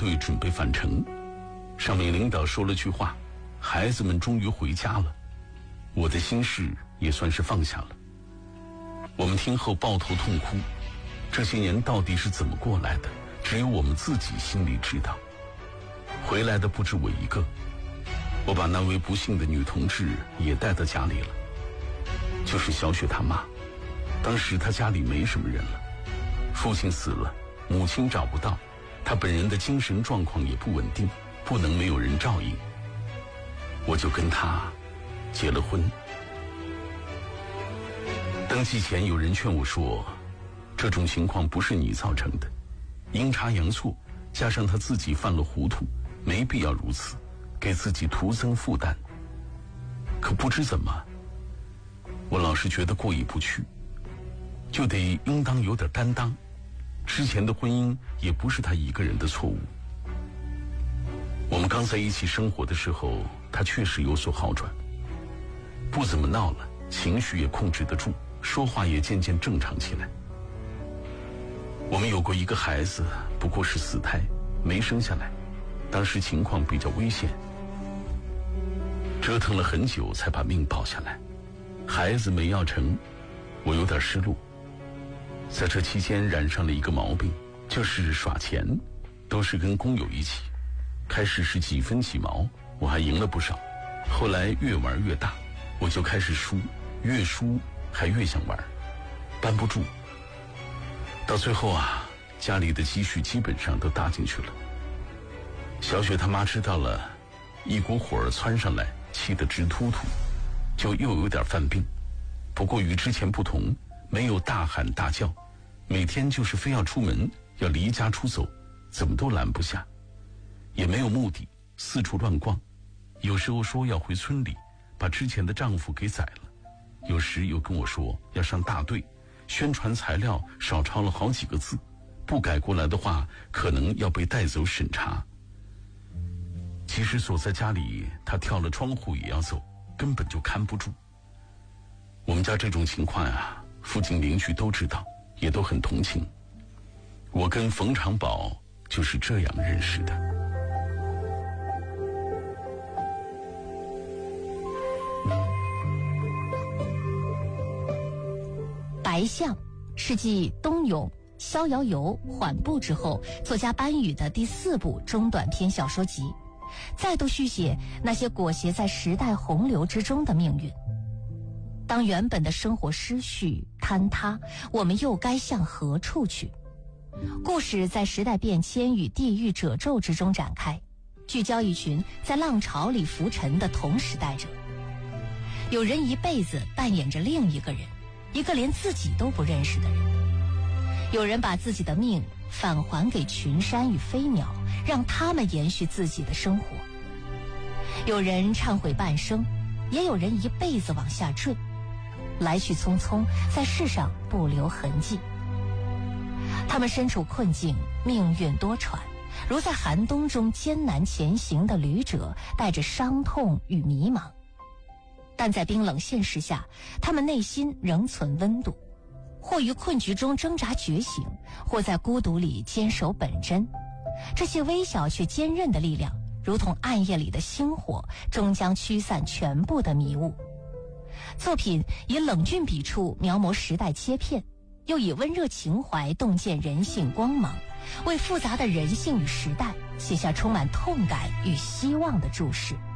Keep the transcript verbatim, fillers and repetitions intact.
队准备返程，上面领导说了句话，孩子们终于回家了，我的心事也算是放下了。我们听后抱头痛哭，这些年到底是怎么过来的，只有我们自己心里知道。回来的不止我一个，我把那位不幸的女同志也带到家里了，就是小雪她妈。当时她家里没什么人了，父亲死了，母亲找不到，她本人的精神状况也不稳定，不能没有人照应，我就跟她结了婚。登记前有人劝我说，这种情况不是你造成的，阴差阳错，加上他自己犯了糊涂，没必要如此，给自己徒增负担。可不知怎么，我老是觉得过意不去，就得应当有点担当。之前的婚姻也不是他一个人的错误。我们刚在一起生活的时候，他确实有所好转，不怎么闹了，情绪也控制得住，说话也渐渐正常起来。我们有过一个孩子，不过是死胎，没生下来，当时情况比较危险，折腾了很久才把命保下来，孩子没要成，我有点失落。在这期间染上了一个毛病，就是耍钱，都是跟工友一起，开始是几分几毛，我还赢了不少，后来越玩越大，我就开始输，越输还越想玩，搬不住。到最后啊，家里的积蓄基本上都搭进去了。小雪他妈知道了，一股火儿窜上来，气得直突突，就又有点犯病。不过与之前不同，没有大喊大叫，每天就是非要出门，要离家出走，怎么都拦不下，也没有目的，四处乱逛。有时候说要回村里，把之前的丈夫给宰了，有时又跟我说要上大队，宣传材料少抄了好几个字，不改过来的话可能要被带走审查。其实锁在家里，他跳了窗户也要走，根本就看不住。我们家这种情况啊，附近邻居都知道，也都很同情。我跟冯长宝就是这样认识的。 白象是继冬泳、逍遥游、缓步之后，作家班宇的第四部中短篇小说集，再度续写那些裹挟在时代洪流之中的命运。当原本的生活失序坍塌，我们又该向何处去？故事在时代变迁与地域褶皱之中展开，聚焦一群在浪潮里浮沉的同时代者。有人一辈子扮演着另一个人，一个连自己都不认识的人。有人把自己的命返还给群山与飞鸟，让他们延续自己的生活。有人忏悔半生，也有人一辈子往下坠，来去匆匆，在世上不留痕迹。他们身处困境，命运多舛，如在寒冬中艰难前行的旅者，带着伤痛与迷茫。但在冰冷现实下，他们内心仍存温度，或于困局中挣扎觉醒，或在孤独里坚守本真。这些微小却坚韧的力量，如同暗夜里的星火，终将驱散全部的迷雾。作品以冷峻笔触描摹时代切片，又以温热情怀洞见人性光芒，为复杂的人性与时代写下充满痛感与希望的注释。